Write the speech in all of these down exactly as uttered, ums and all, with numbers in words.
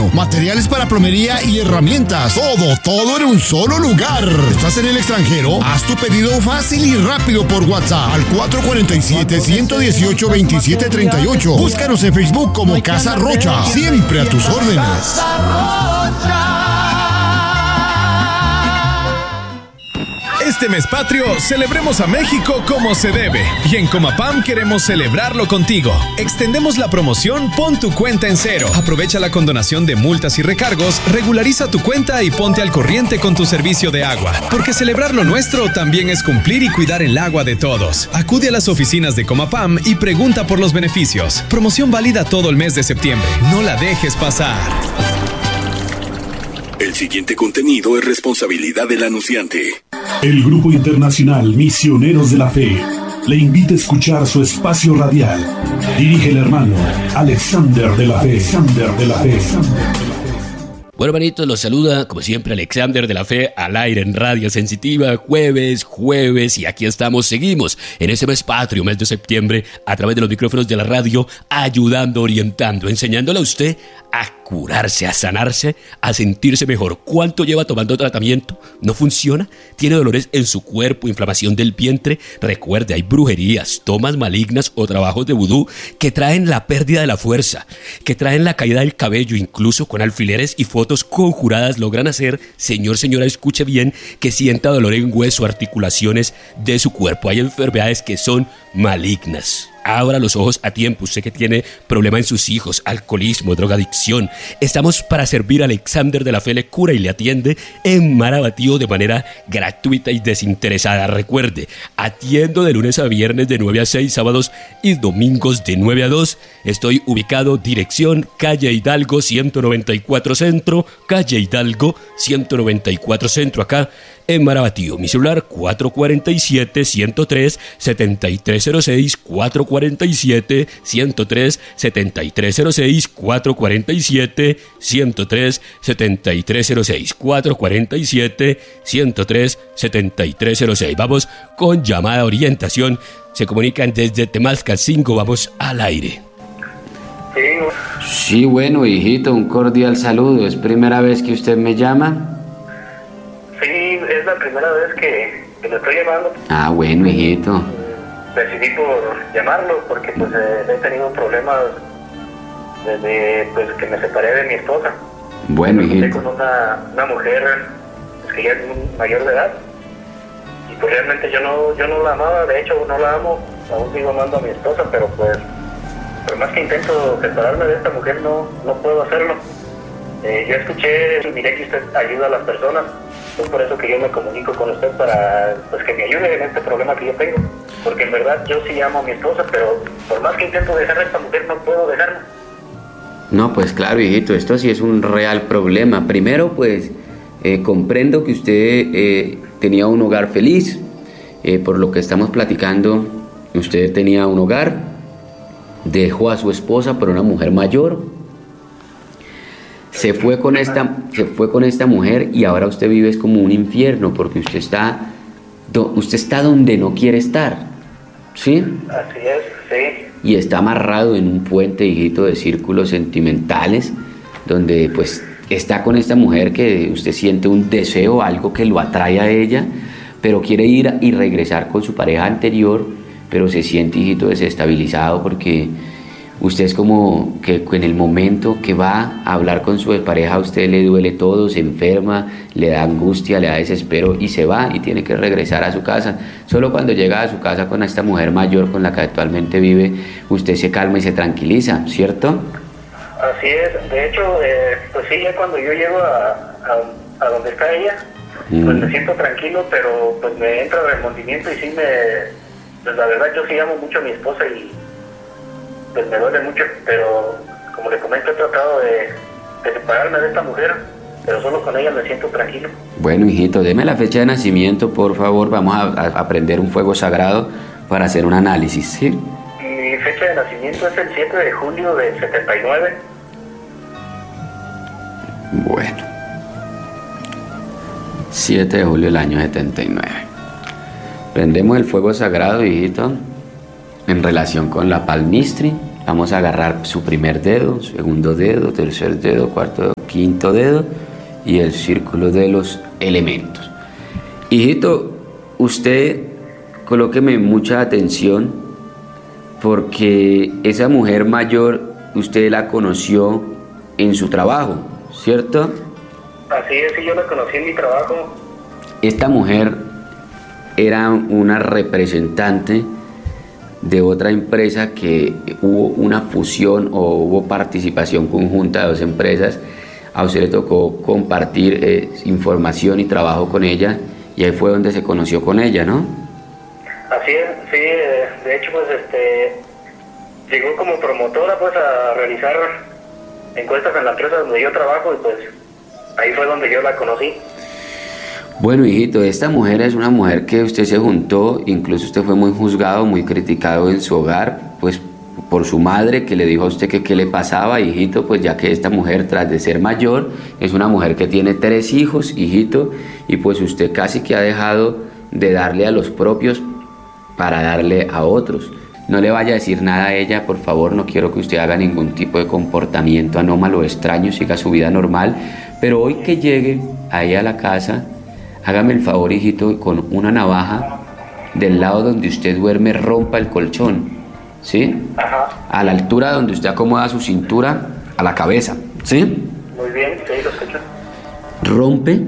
baño, materiales para plomería y herramientas. Todo, todo en un solo lugar. ¿Estás en el extranjero? Haz tu pedido fácil y rápido por WhatsApp al cuatro cuatro siete, uno uno ocho, dos siete tres ocho. Búscanos en Facebook como Casa Rocha. Siempre a tus órdenes. Este mes patrio, celebremos a México como se debe. Y en Comapam queremos celebrarlo contigo. Extendemos la promoción Pon tu cuenta en cero. Aprovecha la condonación de multas y recargos, regulariza tu cuenta y ponte al corriente con tu servicio de agua. Porque celebrar lo nuestro también es cumplir y cuidar el agua de todos. Acude a las oficinas de Comapam y pregunta por los beneficios. Promoción válida todo el mes de septiembre. No la dejes pasar. El siguiente contenido es responsabilidad del anunciante. El Grupo Internacional Misioneros de la Fe le invita a escuchar su espacio radial. Dirige el hermano Alexander de la Fe. Alexander de la Fe. Bueno, hermanitos, los saluda, como siempre, Alexander de la Fe, al aire en Radio Sensitiva, jueves, jueves, y aquí estamos, seguimos en ese mes patrio, mes de septiembre, a través de los micrófonos de la radio, ayudando, orientando, enseñándole a usted a curarse, a sanarse, a sentirse mejor. ¿Cuánto lleva tomando tratamiento? ¿No funciona? ¿Tiene dolores en su cuerpo, inflamación del vientre? Recuerde, hay brujerías, tomas malignas o trabajos de vudú que traen la pérdida de la fuerza, que traen la caída del cabello, incluso con alfileres y fotos conjuradas logran hacer, señor, señora, escuche bien, que sienta dolor en hueso, articulaciones de su cuerpo. Hay enfermedades que son malignas. Abra los ojos a tiempo, usted que tiene problema en sus hijos, alcoholismo, drogadicción. Estamos para servir. Alexander de la Fe le cura y le atiende en Marabatío de manera gratuita y desinteresada. Recuerde, atiendo de lunes a viernes de nueve a seis, sábados y domingos de nueve a dos. Estoy ubicado, dirección, calle Hidalgo ciento noventa y cuatro Centro, calle Hidalgo ciento noventa y cuatro Centro, acá en Marabatío. Mi celular cuatro cuatro siete, uno cero tres, siete tres cero seis, cuatro cuatro siete, uno cero tres, siete tres cero seis, cuatro cuatro siete, uno cero tres, siete tres cero seis, cuatro cuatro siete, uno cero tres, siete tres cero seis. Vamos con llamada orientación. Se comunican desde Temascalcingo. Vamos al aire. Sí, bueno, hijito, un cordial saludo. ¿Es primera vez que usted me llama? Sí, es la primera vez que, que lo estoy llamando. Ah, bueno, hijito. Decidí por llamarlo porque pues eh, he tenido problemas desde pues, que me separé de mi esposa. Bueno, me hijito. con una, una mujer pues, que ya es mayor de edad. Y pues realmente yo no, yo no la amaba, de hecho no la amo. Aún sigo amando a mi esposa, pero pues por más que intento separarme de esta mujer no, no puedo hacerlo. Eh, yo escuché y miré que usted ayuda a las personas. Es por eso que yo me comunico con usted para pues, que me ayude en este problema que yo tengo. Porque en verdad yo sí amo a mi esposa, pero por más que intento dejar a esta mujer no puedo dejarla. No, pues claro, hijito, esto sí es un real problema. Primero, pues, eh, comprendo que usted eh, tenía un hogar feliz. Eh, por lo que estamos platicando, usted tenía un hogar, dejó a su esposa por una mujer mayor. Se fue con esta, se fue con esta mujer y ahora usted vive es como un infierno porque usted está, do, usted está donde no quiere estar, ¿sí? Así es, sí. Y está amarrado en un puente, hijito, de círculos sentimentales, donde pues está con esta mujer que usted siente un deseo, algo que lo atrae a ella, pero quiere ir y regresar con su pareja anterior, pero se siente, hijito, desestabilizado porque usted es como que en el momento que va a hablar con su pareja a usted le duele todo, se enferma, le da angustia, le da desespero y se va y tiene que regresar a su casa. Solo cuando llega a su casa con esta mujer mayor con la que actualmente vive, usted se calma y se tranquiliza, ¿cierto? Así es. De hecho, eh, pues sí, ya cuando yo llego a, a, a donde está ella, mm. pues me siento tranquilo, pero pues me entra remordimiento y sí me... Pues la verdad yo sí amo mucho a mi esposa y pues me duele mucho, pero como le comento he tratado de, de separarme de esta mujer, pero solo con ella me siento tranquilo. Bueno, hijito, deme la fecha de nacimiento, por favor, vamos a, a prender un fuego sagrado para hacer un análisis, ¿sí? Mi fecha de nacimiento es el siete de julio del setenta y nueve. Bueno, siete de julio del año setenta y nueve. Prendemos el fuego sagrado, hijito, en relación con la palmistri, Vamos a agarrar su primer dedo, segundo dedo, tercer dedo, cuarto dedo, quinto dedo y el círculo de los elementos. Hijito, usted colóqueme mucha atención porque esa mujer mayor usted la conoció en su trabajo, ¿cierto? Así es, sí, yo la conocí en mi trabajo. Esta mujer era una representante de otra empresa que hubo una fusión o hubo participación conjunta de dos empresas. A usted le tocó compartir eh, información y trabajo con ella y ahí fue donde se conoció con ella, ¿no? Así es, sí, de hecho pues este llegó como promotora pues a realizar encuestas en la empresa donde yo trabajo y pues ahí fue donde yo la conocí. Bueno, hijito, esta mujer es una mujer que usted se juntó, incluso usted fue muy juzgado, muy criticado en su hogar, pues por su madre que le dijo a usted que qué le pasaba, hijito, pues ya que esta mujer tras de ser mayor es una mujer que tiene tres hijos, hijito, y pues usted casi que ha dejado de darle a los propios para darle a otros. No le vaya a decir nada a ella, por favor, no quiero que usted haga ningún tipo de comportamiento anómalo o extraño, siga su vida normal, pero hoy que llegue ahí a la casa, hágame el favor, hijito, con una navaja del lado donde usted duerme, rompa el colchón, ¿sí? Ajá. A la altura donde usted acomoda su cintura, a la cabeza, ¿sí? Muy bien, sí, lo escucho. Rompe,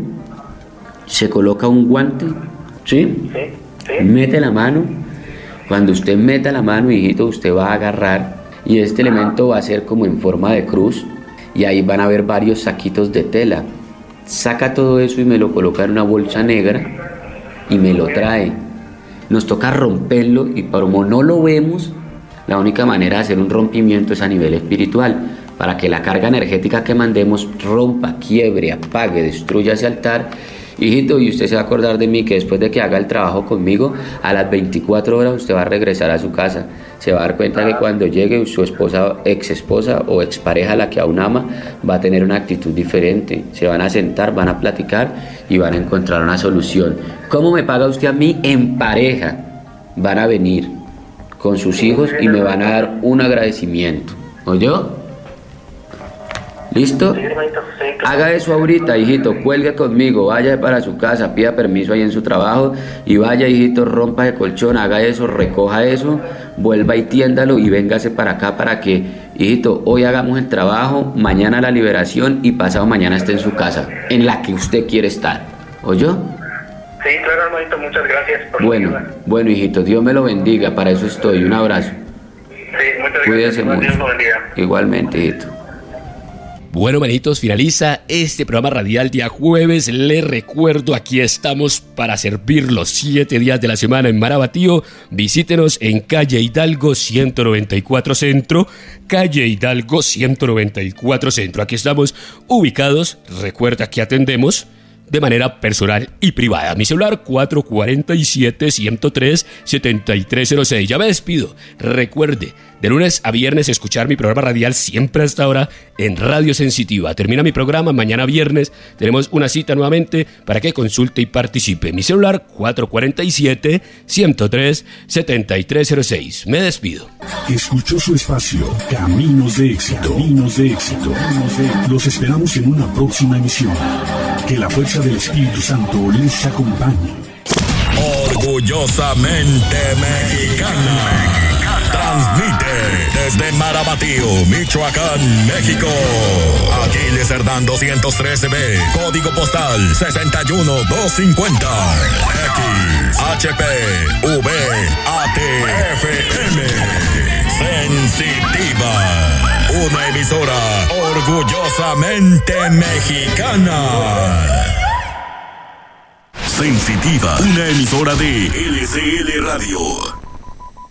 se coloca un guante, ¿sí? Sí, sí. Mete la mano. Cuando usted meta la mano, hijito, usted va a agarrar y este elemento va a ser como en forma de cruz y ahí van a haber varios saquitos de tela. Saca todo eso y me lo coloca en una bolsa negra y me lo trae. Nos toca romperlo y como no lo vemos, la única manera de hacer un rompimiento es a nivel espiritual, para que la carga energética que mandemos rompa, quiebre, apague, destruya ese altar. Hijito, y usted se va a acordar de mí que después de que haga el trabajo conmigo, a las veinticuatro horas usted va a regresar a su casa. Se va a dar cuenta que cuando llegue su esposa, ex esposa o expareja, la que aún ama, va a tener una actitud diferente. Se van a sentar, van a platicar y van a encontrar una solución. ¿Cómo me paga usted a mí? En pareja. Van a venir con sus hijos y me van a dar un agradecimiento. ¿Oyó? ¿Listo? Haga eso ahorita, hijito, cuelgue conmigo, vaya para su casa, pida permiso ahí en su trabajo y vaya, hijito, rompa el colchón, haga eso, recoja eso, vuelva y tiéndalo y véngase para acá para que, hijito, hoy hagamos el trabajo, mañana la liberación y pasado mañana esté en su casa, en la que usted quiere estar. ¿Oyó? Sí, claro, hermanito, muchas gracias por Bueno, ayuda. bueno, hijito, Dios me lo bendiga, para eso estoy, un abrazo. Sí, muchas Cuídese gracias. mucho. Dios lo bendiga. Igualmente, hijito. Bueno, manitos, finaliza este programa radial día jueves. Les recuerdo, aquí estamos para servir los siete días de la semana en Marabatío. Visítenos en calle Hidalgo ciento noventa y cuatro Centro, calle Hidalgo ciento noventa y cuatro Centro. Aquí estamos ubicados. Recuerda que atendemos de manera personal y privada. Mi celular cuatro cuatro siete, ciento tres, setenta y tres cero seis. Ya me despido. Recuerde, de lunes a viernes escuchar mi programa radial siempre hasta ahora en Radio Sensitiva. Termina mi programa mañana viernes. Tenemos una cita nuevamente para que consulte y participe. Mi celular cuatro cuatro siete, ciento tres, setenta y tres cero seis. Me despido. Escuchó su espacio Caminos de Éxito. Caminos de Éxito. Los esperamos en una próxima emisión. Que la fuerza del Espíritu Santo les acompañe. Orgullosamente mexicana. Transmite desde Marabatío, Michoacán, México. Aquiles Cerdán doscientos trece B, código postal sesenta y uno doscientos cincuenta. X, H P, V, A T, F M. Sensitiva, una emisora orgullosamente mexicana. Sensitiva, una emisora de L C L Radio.